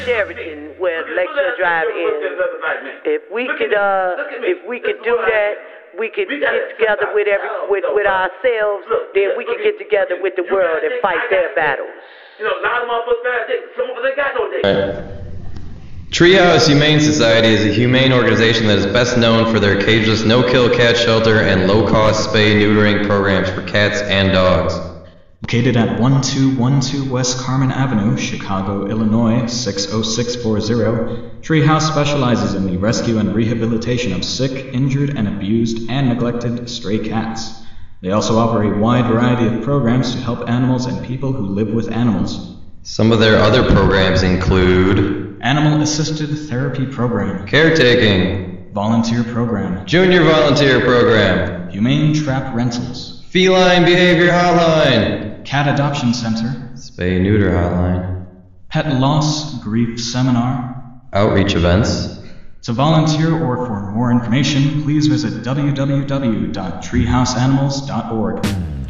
Sheraton, where Lakeshore Drive is. If we could do that, we could get together with ourselves, then we can get together with the world and fight their battles. You know, a lot of motherfuckers bad dick. Some of them ain't got no dick. Treehouse Humane Society is a humane organization that is best known for their cageless no-kill cat shelter and low-cost spay-neutering programs for cats and dogs. Located at 1212 West Carmen Avenue, Chicago, Illinois 60640, Treehouse specializes in the rescue and rehabilitation of sick, injured, and abused and neglected stray cats. They also offer a wide variety of programs to help animals and people who live with animals. Some of their other programs include Animal Assisted Therapy Program, Caretaking, Volunteer Program, Junior Volunteer Program, Humane Trap Rentals, Feline Behavior Hotline, Cat Adoption Center, Spay-Neuter Hotline, Pet Loss Grief Seminar, Outreach Events. To volunteer or for more information, please visit www.treehouseanimals.org.